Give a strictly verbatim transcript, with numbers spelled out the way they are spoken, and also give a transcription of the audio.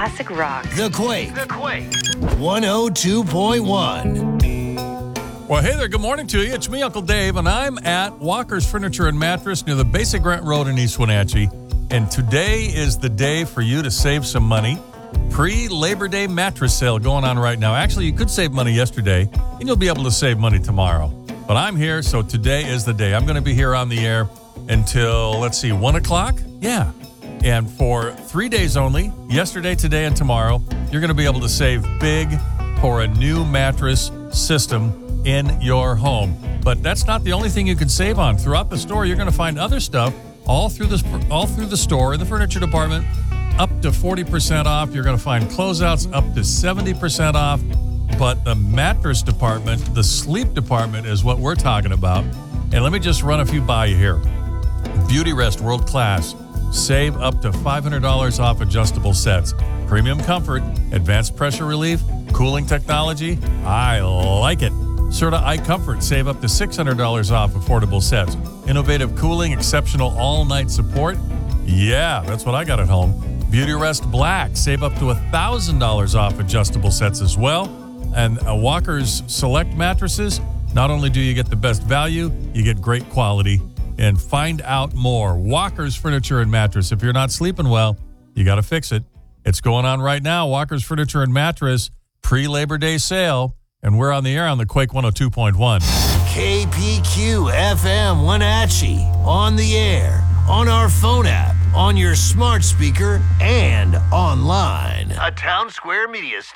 classic rock. The Quake. The Quake. one oh two point one. Well, hey there. Good morning to you. It's me, Uncle Dave, and I'm at Walker's Furniture and Mattress near the Basic Grant Road in East Wenatchee. And today is the day for you to save some money. Pre-Labor Day mattress sale going on right now. Actually, you could save money yesterday, and you'll be able to save money tomorrow. But I'm here, so today is the day. I'm going to be here on the air until, let's see, one o'clock? Yeah. And for three days only, yesterday, today, and tomorrow, you're going to be able to save big for a new mattress system in your home. But that's not the only thing you can save on. Throughout the store, you're going to find other stuff all through the, all through the store, in the furniture department, up to forty percent off. You're going to find closeouts up to seventy percent off. But the mattress department, the sleep department is what we're talking about. And let me just run a few by you here. Beauty Rest World Class. Save up to five hundred dollars off adjustable sets. Premium comfort, advanced pressure relief, cooling technology. I like it. Serta iComfort. Save up to six hundred dollars off affordable sets. Innovative cooling, exceptional all-night support. Yeah, that's what I got at home. Beauty Rest Black. Save up to one thousand dollars off adjustable sets as well. And uh, Walker's Select mattresses. Not only do you get the best value, you get great quality. And find out more. Walker's Furniture and Mattress. If you're not sleeping well, you got to fix it. It's going on right now. Walker's Furniture and Mattress pre-Labor Day sale. And we're on the air on the Quake one oh two point one. K P Q F M Wenatchee. On the air. On our phone app. On your smart speaker. And online. A Town Square Media